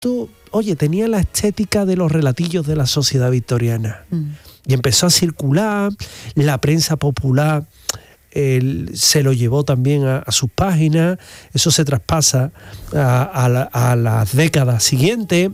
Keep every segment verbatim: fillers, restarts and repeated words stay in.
esto, oye, tenía la estética de los relatillos de la sociedad victoriana. Mm. Y empezó a circular, la prensa popular él, se lo llevó también a, a sus páginas, eso se traspasa a, a, la, a las décadas siguientes.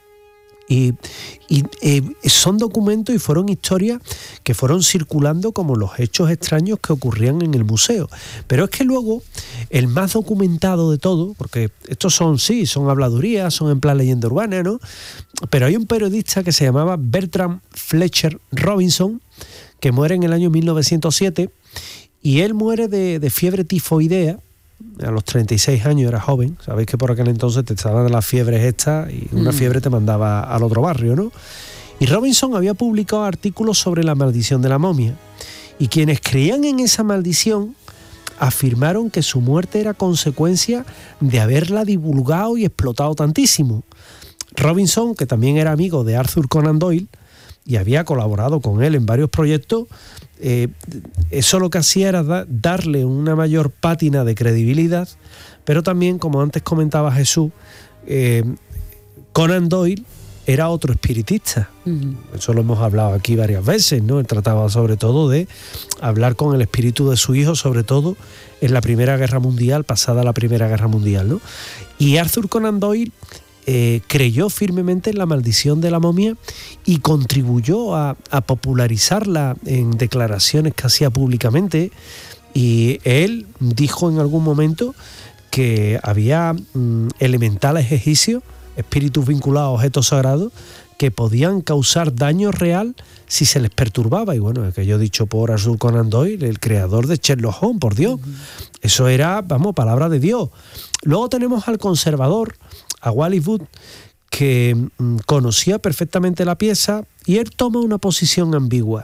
Y, y eh, son documentos y fueron historias que fueron circulando como los hechos extraños que ocurrían en el museo. Pero es que luego, el más documentado de todo, porque estos son, sí, son habladurías, son en plan leyenda urbana, ¿no? Pero hay un periodista que se llamaba Bertram Fletcher Robinson, que muere en el año mil novecientos siete, y él muere de, de fiebre tifoidea. A los treinta y seis años, era joven. Sabéis que por aquel entonces te estaban las fiebres estas y una mm. fiebre te mandaba al otro barrio, ¿no? Y Robinson había publicado artículos sobre la maldición de la momia. Y quienes creían en esa maldición afirmaron que su muerte era consecuencia de haberla divulgado y explotado tantísimo. Robinson, que también era amigo de Arthur Conan Doyle y había colaborado con él en varios proyectos, Eh, eso lo que hacía era da, darle una mayor pátina de credibilidad, pero también, como antes comentaba Jesús, eh, Conan Doyle era otro espiritista. Uh-huh. Eso lo hemos hablado aquí varias veces, ¿no? Él trataba sobre todo de hablar con el espíritu de su hijo, sobre todo en la Primera Guerra Mundial, pasada la Primera Guerra Mundial, ¿no? Y Arthur Conan Doyle Eh, creyó firmemente en la maldición de la momia y contribuyó a, a popularizarla en declaraciones que hacía públicamente, y él dijo en algún momento que había mm, elementales egipcios, espíritus vinculados a objetos sagrados, que podían causar daño real si se les perturbaba. Y bueno, aquello dicho por Arthur Conan Doyle, el creador de Sherlock Holmes, por Dios. Uh-huh. Eso era, vamos, palabra de Dios. Luego tenemos al conservador, a Wally Wood, que mm, conocía perfectamente la pieza, y él toma una posición ambigua.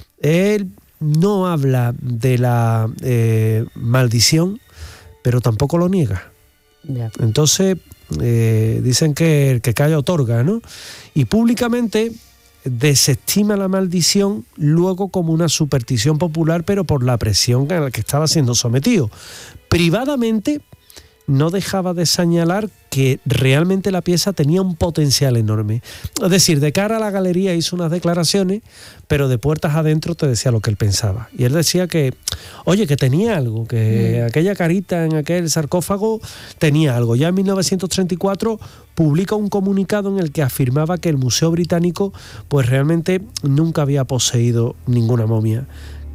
Él no habla de la eh, maldición, pero tampoco lo niega. Yeah. Entonces, eh, dicen que el que calla otorga, ¿no? Y públicamente desestima la maldición luego como una superstición popular, pero por la presión a la que estaba siendo sometido. Privadamente, no dejaba de señalar que realmente la pieza tenía un potencial enorme. Es decir, de cara a la galería hizo unas declaraciones, pero de puertas adentro te decía lo que él pensaba. Y él decía que, oye, que tenía algo, que mm. aquella carita en aquel sarcófago tenía algo. Ya en mil novecientos treinta y cuatro publica un comunicado en el que afirmaba que el Museo Británico pues realmente nunca había poseído ninguna momia.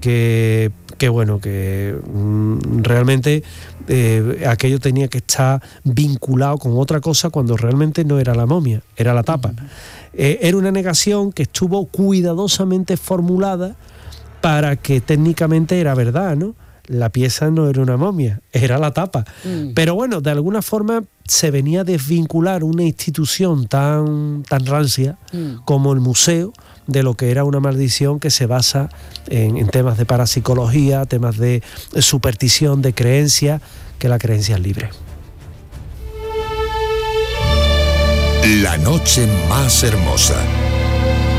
Que, que bueno, que mm, realmente eh, aquello tenía que estar vinculado con otra cosa cuando realmente no era la momia, era la tapa. Uh-huh. Eh, era una negación que estuvo cuidadosamente formulada para que técnicamente era verdad, ¿no? La pieza no era una momia, era la tapa. Uh-huh. Pero bueno, de alguna forma se venía a desvincular una institución tan, tan rancia uh-huh. como el museo de lo que era una maldición que se basa en, en temas de parapsicología, temas de superstición, de creencia, que la creencia es libre. La noche más hermosa.